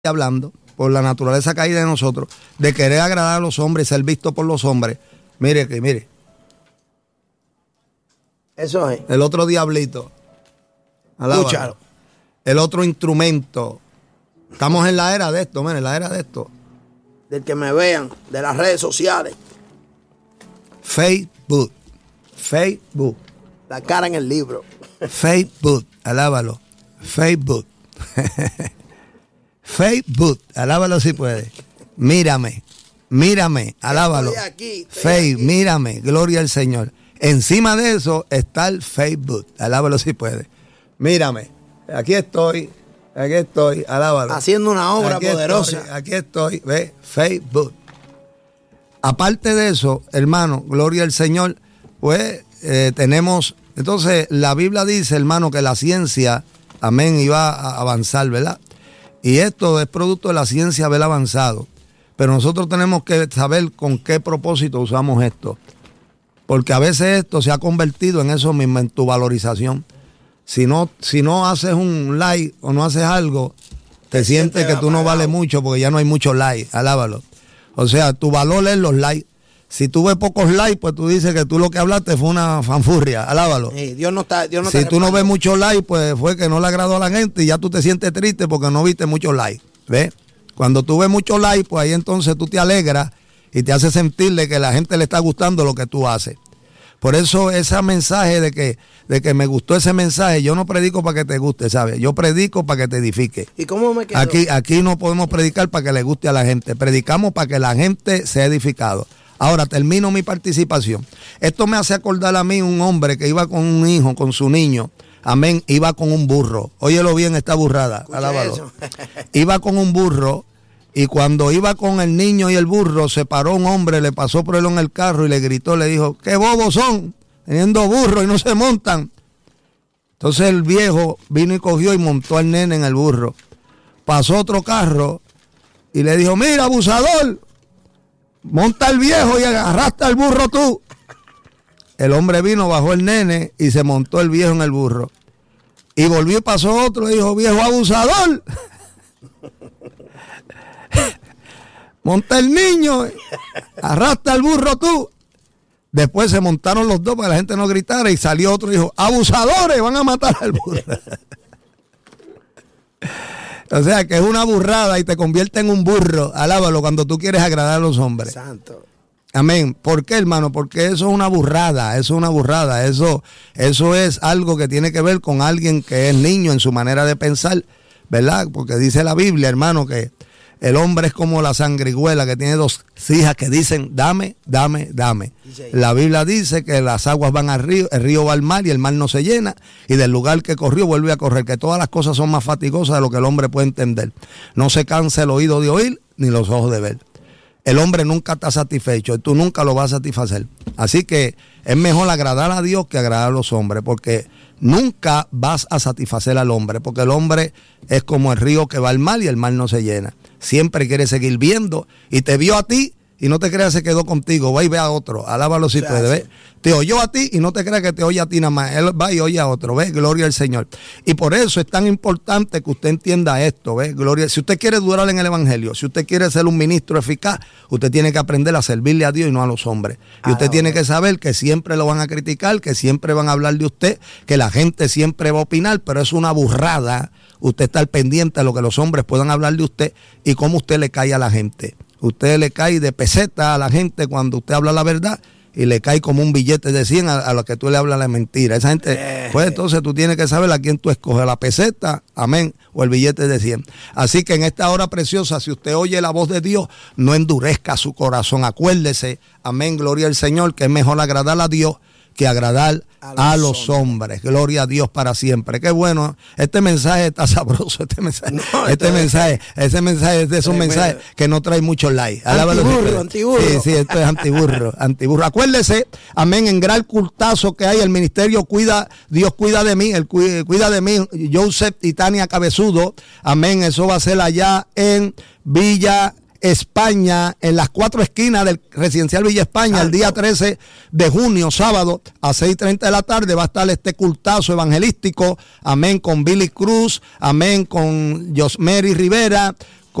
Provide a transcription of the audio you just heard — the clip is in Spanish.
hablando, por la naturaleza caída de nosotros, de querer agradar a los hombres, ser visto por los hombres. Mire. Eso es. El otro diablito. Alábalo. Escúchalo. El otro instrumento. Estamos en la era de esto, en la era de esto. Del que me vean, de las redes sociales. Facebook. La cara en el libro. Facebook, alábalo. Facebook. Facebook, alábalo si puede. Mírame, alábalo. Estoy aquí. Mírame, gloria al Señor. Encima de eso está el Facebook, alábalo si puede. Mírame, aquí estoy, alábalo. Haciendo una obra poderosa. Aquí estoy, ve, Facebook. Aparte de eso, hermano, gloria al Señor, pues tenemos, entonces la Biblia dice, hermano, que la ciencia, amén, iba a avanzar, ¿verdad? Y esto es producto de la ciencia haber avanzado. Pero nosotros tenemos que saber con qué propósito usamos esto. Porque a veces esto se ha convertido en eso mismo, en tu valorización. Si no haces un like o no haces algo, te sientes que tú no vales mucho porque ya no hay muchos likes. Alábalo. O sea, tu valor es los likes. Si tú ves pocos likes, pues tú dices que tú lo que hablaste fue una fanfurria. Alábalo. Sí, Dios no si tú no ves muchos likes, pues fue que no le agradó a la gente y ya tú te sientes triste porque no viste muchos likes. ¿Ves? Cuando tú ves muchos likes, pues ahí entonces tú te alegras y te hace sentirle que a la gente le está gustando lo que tú haces. Por eso ese mensaje de que me gustó ese mensaje, yo no predico para que te guste, ¿sabes? Yo predico para que te edifique. ¿Y cómo me quedó? Aquí no podemos predicar para que le guste a la gente. Predicamos para que la gente sea edificado. Ahora termino mi participación. Esto me hace acordar a mí un hombre que iba con un hijo, con su niño. Amén. Iba con un burro. Óyelo bien esta burrada. Alábalo. Iba con un burro. Y cuando iba con el niño y el burro, se paró un hombre, le pasó por él en el carro y le gritó, le dijo, ¡qué bobos son! Teniendo burro y no se montan. Entonces el viejo vino y cogió y montó al nene en el burro. Pasó otro carro y le dijo, mira, abusador, monta al viejo y agarraste al burro tú. El hombre vino, bajó el nene y se montó el viejo en el burro. Y volvió y pasó otro y dijo, viejo abusador, monta el niño, arrastra al burro tú. Después se montaron los dos para que la gente no gritara y salió otro y dijo, abusadores, van a matar al burro. O sea que es una burrada y te convierte en un burro. Alábalo cuando tú quieres agradar a los hombres. Santo. Amén. ¿Por qué, hermano? Porque eso es una burrada, Eso es algo que tiene que ver con alguien que es niño en su manera de pensar, ¿verdad? Porque dice la Biblia, hermano, que el hombre es como la sangrigüela que tiene dos hijas que dicen, dame. La Biblia dice que las aguas van al río, el río va al mar y el mar no se llena, y del lugar que corrió vuelve a correr, que todas las cosas son más fatigosas de lo que el hombre puede entender. No se cansa el oído de oír ni los ojos de ver. El hombre nunca está satisfecho y tú nunca lo vas a satisfacer. Así que es mejor agradar a Dios que agradar a los hombres, porque nunca vas a satisfacer al hombre, porque el hombre es como el río que va al mar y el mar no se llena. Siempre quiere seguir viendo y te vio a ti y no te creas que se quedó contigo, va y ve a otro, alábalo si puede, ¿ves? Te oyó a ti y no te creas que te oye a ti nada más, él va y oye a otro, ¿ves? Gloria al Señor. Y por eso es tan importante que usted entienda esto, ¿ves? Gloria. Si usted quiere durar en el Evangelio, si usted quiere ser un ministro eficaz, usted tiene que aprender a servirle a Dios y no a los hombres. Y usted tiene que saber que siempre lo van a criticar, que siempre van a hablar de usted, que la gente siempre va a opinar, pero es una burrada usted estar pendiente a lo que los hombres puedan hablar de usted y cómo usted le cae a la gente. Usted le cae de peseta a la gente cuando usted habla la verdad y le cae como un billete de 100 a lo que tú le hablas la mentira. Esa gente, pues entonces tú tienes que saber a quién tú escoges, la peseta, amén, o el billete de 100. Así que en esta hora preciosa, si usted oye la voz de Dios, no endurezca su corazón. Acuérdese, amén, gloria al Señor, que es mejor agradar a Dios que agradar a los hombres. Gloria a Dios para siempre. Qué bueno. Este mensaje está sabroso. Ese mensaje es de esos mensajes que no trae muchos likes. Antiburro. Sí, esto es antiburro. Acuérdese, amén, en gran cultazo que hay, el ministerio Dios cuida de mí, cuida de mí, Joseph y Tania Cabezudo, amén, eso va a ser allá en Villa España, en las 4 esquinas del residencial Villa España, el día 13 de junio, sábado, a 6:30 de la tarde, va a estar este cultazo evangelístico, amén, con Billy Cruz, amén, con Josmery Rivera,